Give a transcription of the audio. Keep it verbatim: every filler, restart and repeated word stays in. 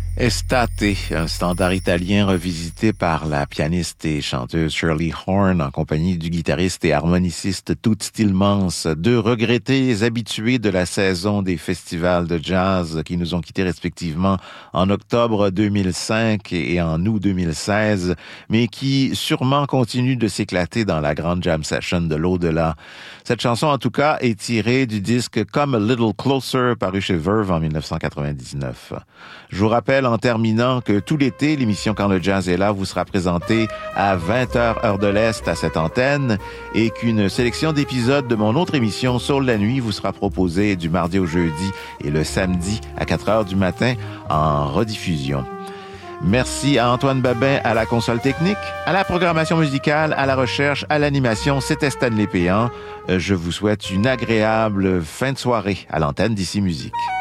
Estate, un standard italien revisité par la pianiste et chanteuse Shirley Horn en compagnie du guitariste et harmoniciste Toots Thielemans, deux regrettés habitués de la saison des festivals de jazz qui nous ont quittés respectivement en octobre deux mille cinq et en août deux mille seize, mais qui sûrement continuent de s'éclater dans la grande jam session de l'au-delà. Cette chanson, en tout cas, est tirée du disque Come a Little Closer, paru chez Verve en dix-neuf cent quatre-vingt-dix-neuf. Je vous rappelle en terminant que tout l'été, l'émission Quand le jazz est là vous sera présentée à vingt heures heure de l'Est à cette antenne et qu'une sélection d'épisodes de mon autre émission Soul la nuit vous sera proposée du mardi au jeudi et le samedi à quatre heures du matin en rediffusion. Merci à Antoine Babin à la console technique, à la programmation musicale, à la recherche, à l'animation. C'était Stanley Péan. Je vous souhaite une agréable fin de soirée à l'antenne d'Ici Musique.